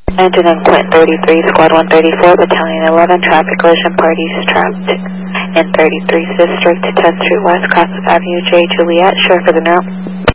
Engine in Quint 33, Squad 134, Battalion 11, traffic collision, parties trapped in 33th District, 10th Street West, Cross Avenue, J. Juliet, share for the mount.